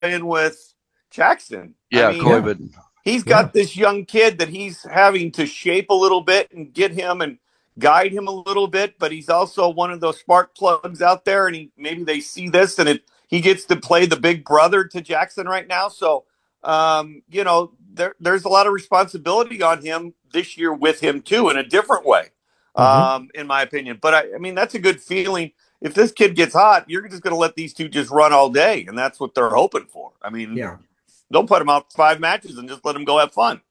playing with Jackson. Yeah, Koivu. He's got this young kid that he's having to shape a little bit and get him and guide him a little bit, but he's also one of those spark plugs out there, and maybe they see this, and he gets to play the big brother to Jackson right now. So, there's a lot of responsibility on him this year with him too, in a different way, in my opinion. But I mean, that's a good feeling. If this kid gets hot, you're just going to let these two just run all day, and that's what they're hoping for. I mean, don't put them out 5 matches and just let them go have fun.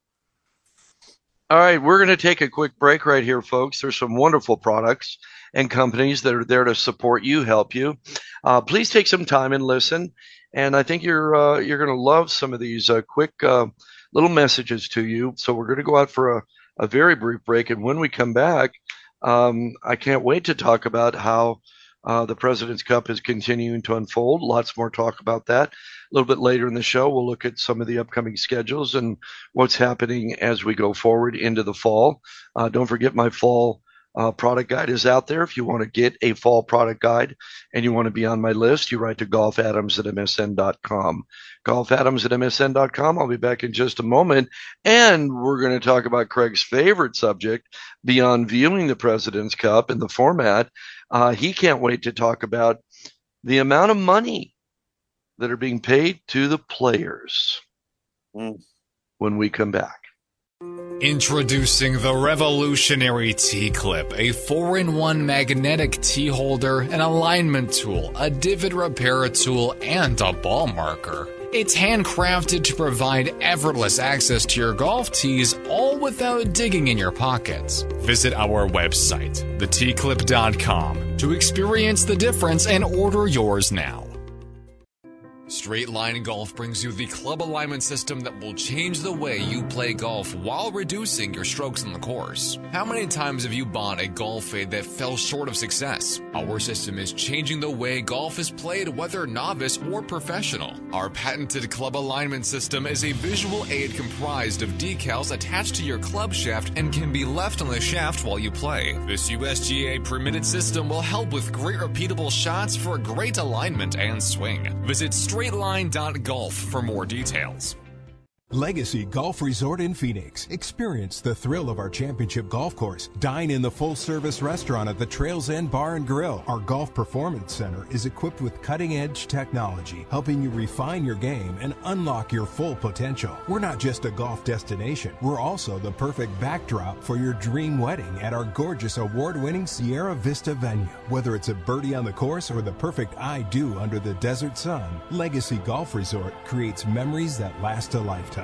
All right, we're going to take a quick break right here, folks. There's some wonderful products and companies that are there to support you, help you. Please take some time and listen. And I think you're going to love some of these quick little messages to you. So we're going to go out for a very brief break. And when we come back, I can't wait to talk about how the President's Cup is continuing to unfold. Lots more talk about that. A little bit later in the show, we'll look at some of the upcoming schedules and what's happening as we go forward into the fall. Don't forget my fall product guide is out there. If you want to get a fall product guide and you want to be on my list, you write to golfadams@msn.com. golfadams@msn.com. I'll be back in just a moment. And we're going to talk about Craig's favorite subject beyond viewing the President's Cup and the format. He can't wait to talk about the amount of money that are being paid to the players when we come back. Introducing the revolutionary T-Clip, a 4-in-1 magnetic tee holder, an alignment tool, a divot repair tool, and a ball marker. It's handcrafted to provide effortless access to your golf tees, all without digging in your pockets. Visit our website, thetclip.com, to experience the difference and order yours now. Straight Line Golf brings you the club alignment system that will change the way you play golf while reducing your strokes on the course. How many times have you bought a golf fade that fell short of success? Our system is changing the way golf is played, whether novice or professional. Our patented club alignment system is a visual aid comprised of decals attached to your club shaft and can be left on the shaft while you play. This USGA permitted system will help with great repeatable shots for great alignment and swing. Visit straightline.golf for more details. Legacy Golf Resort in Phoenix. Experience the thrill of our championship golf course. Dine in the full-service restaurant at the Trails End Bar and Grill. Our Golf Performance Center is equipped with cutting-edge technology, helping you refine your game and unlock your full potential. We're not just a golf destination. We're also the perfect backdrop for your dream wedding at our gorgeous award-winning Sierra Vista venue. Whether it's a birdie on the course or the perfect I do under the desert sun, Legacy Golf Resort creates memories that last a lifetime.